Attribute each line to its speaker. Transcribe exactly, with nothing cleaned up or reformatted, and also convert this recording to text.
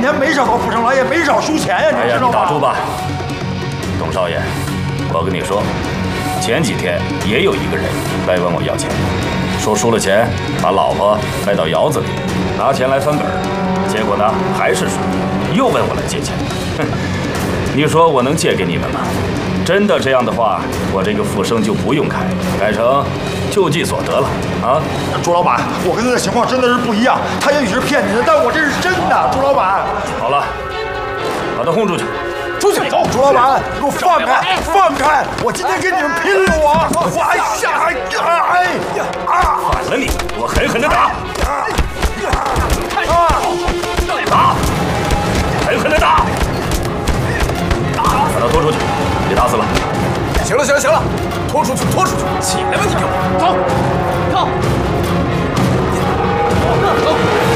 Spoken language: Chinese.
Speaker 1: 年没少到富城来，也没少输钱呀，
Speaker 2: 哎呀，你打住吧，董少爷，我跟你说，前几天也有一个人来问我要钱，说输了钱，把老婆带到窑子里，拿钱来翻本儿，结果呢还是输，又问我来借钱。哼，你说我能借给你们吗？真的这样的话，我这个复生就不用开了，改成救济所得了啊！
Speaker 1: 朱老板，我跟他的情况真的是不一样，他也许是骗你的，但我这是真的，朱老板。
Speaker 2: 好了，把他轰出去。
Speaker 1: 出去！走，朱老板，你给我放开，放开！我今天跟你们拼了！我，我哎呀，哎呀，啊！
Speaker 2: 反了你，我狠狠的打！
Speaker 1: 啊！
Speaker 2: 打！狠狠的打！把他拖出去，别打死了。
Speaker 3: 行了，行了，行了，拖出去，拖出去，起来吧，你就走，走，走，走。